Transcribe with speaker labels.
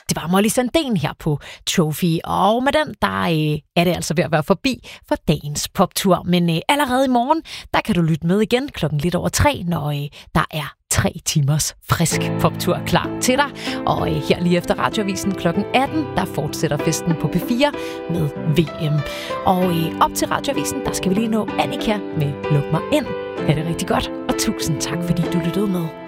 Speaker 1: Det var Molly Sandén her på Trophy, og med den, der er det altså ved at være forbi for dagens poptur. Men allerede i morgen, der kan du lytte med igen 2:03, når der er 3 timers frisk poptur klar til dig. Og her lige efter Radioavisen 18, der fortsætter festen på P4 med VM. Og op til Radioavisen, der skal vi lige nå Annika med Luk mig ind. Ha' det rigtig godt, og tusind tak, fordi du lyttede med.